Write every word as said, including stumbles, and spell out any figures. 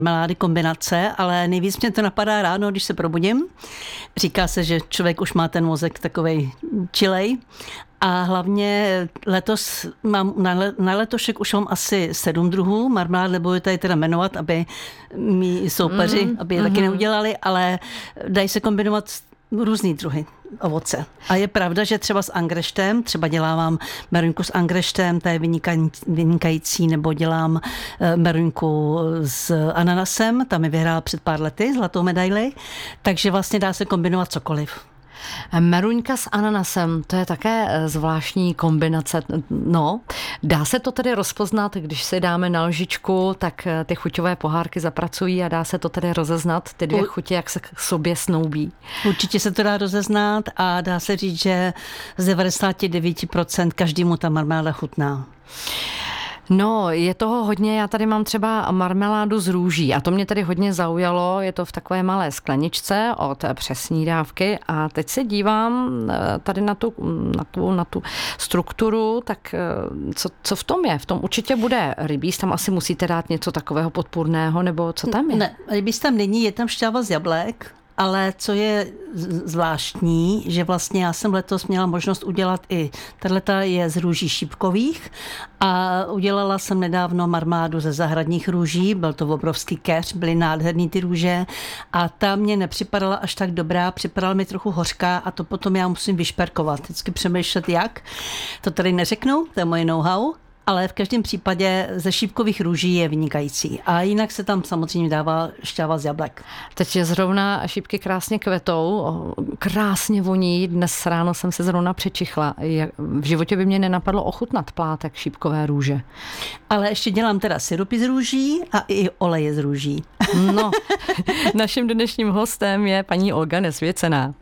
marmelády kombinace, ale nejvíc mě to napadá ráno, když se probudím. Říká se, že člověk už má ten mozek takovej čilej. A hlavně letos mám, na, na letošek už mám asi sedm druhů marmelád, nebudu tady teda jmenovat, aby mý soupeři, mm, aby je mm. taky neudělali, ale dají se kombinovat různý druhy ovoce. A je pravda, že třeba s angreštem, třeba dělám meruňku s angreštem, ta je vynikající, nebo dělám meruňku s ananasem, ta mi vyhrála před pár lety zlatou medaili, takže vlastně dá se kombinovat cokoliv. Meruňka s ananasem, to je také zvláštní kombinace. No, dá se to tedy rozpoznat, když si dáme na lžičku, tak ty chuťové pohárky zapracují a dá se to tedy rozeznat, ty dvě chutě, jak se k sobě snoubí. Určitě se to dá rozeznat a dá se říct, že z devadesát devět procent každému ta marmeláda chutná. No, je toho hodně, já tady mám třeba marmeládu z růží a to mě tady hodně zaujalo, je to v takové malé skleničce od Přesní dávky a teď se dívám tady na tu, na tu, na tu strukturu, tak co, co v tom je? V tom určitě bude rybíz, tam asi musíte dát něco takového podpůrného, nebo co tam je? Ne, rybíz tam není, je tam šťáva z jablek. Ale co je zvláštní, že vlastně já jsem letos měla možnost udělat i, tato je z růží šípkových a udělala jsem nedávno marmádu ze zahradních růží, byl to obrovský keř, byly nádherný ty růže a ta mě nepřipadala až tak dobrá, připadala mi trochu hořká a to potom já musím vyšperkovat, vždycky přemýšlet jak, to tady neřeknu, to je moje know-how. Ale v každém případě ze šípkových růží je vynikající. A jinak se tam samozřejmě dává šťáva z jablek. Teď je zrovna šípky krásně kvetou, krásně voní. Dnes ráno jsem se zrovna přečichla. V životě by mě nenapadlo ochutnat plátek šípkové růže. Ale ještě dělám teda sirupy z růží a i oleje z růží. No, naším dnešním hostem je paní Olga Nesvěcená.